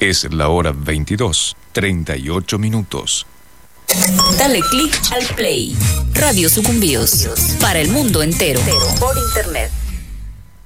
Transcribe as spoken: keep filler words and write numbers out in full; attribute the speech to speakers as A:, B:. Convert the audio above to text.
A: Es la hora veintidós, treinta y ocho minutos.
B: Dale click al play. Radio Sucumbíos. Para el mundo entero. Por internet.